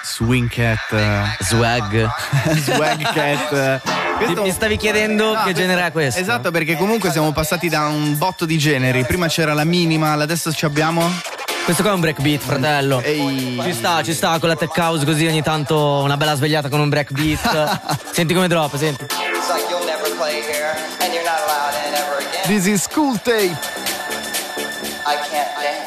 Swing Cat, Swag. Swag Cat. Mi stavi chiedendo No, che genere è questo? Esatto, perché comunque siamo passati da un botto di generi. Prima c'era la minimal, adesso ci abbiamo. Questo qua è un breakbeat, fratello. Ehi. Ci sta con la tech house così ogni tanto una bella svegliata con un breakbeat. Senti come drop, senti. This is Cool Tape. I can't dance.